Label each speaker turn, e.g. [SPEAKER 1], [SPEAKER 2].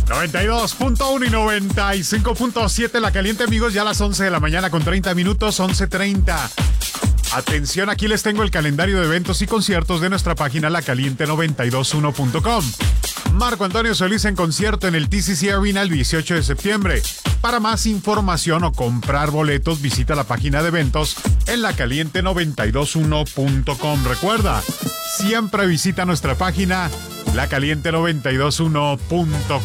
[SPEAKER 1] 92.1 y 95.7 La Caliente, amigos, ya a las 11 de la mañana con 30 minutos, 11:30. Atención, aquí les tengo el calendario de eventos y conciertos de nuestra página lacaliente921.com. Marco Antonio Solís en concierto en el TCC Arena el 18 de septiembre. Para más información o comprar boletos, visita la página de eventos en lacaliente921.com. Recuerda, siempre visita nuestra página lacaliente921.com.